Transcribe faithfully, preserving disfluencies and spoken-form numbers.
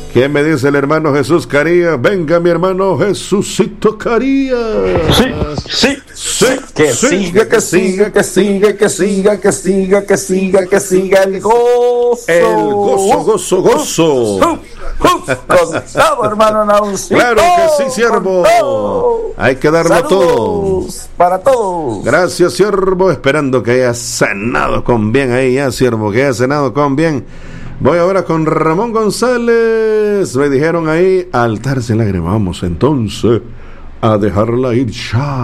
¿Qué me dice el hermano Jesús Caría? Venga, mi hermano Jesucito Caría. Sí, sí, sí. Que sí. siga, que siga, que siga, que siga, que siga, que siga, que siga el gozo. El gozo, gozo, gozo. Uh, uh, uh, con todo, hermano Naucito. Claro que sí, siervo. Hay que darlo Saludos todo. Para todos. Gracias, siervo. Esperando que haya cenado con bien ahí ya, siervo. Que haya cenado con bien. Voy ahora con Ramón González. Me dijeron ahí, altar sin lágrimas. Vamos entonces a dejarla ir ya.